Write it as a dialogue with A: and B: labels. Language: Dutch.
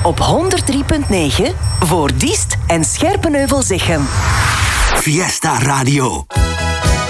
A: op 103.9 voor Diest en Scherpenheuvel-Zichem.
B: Fiesta Radio.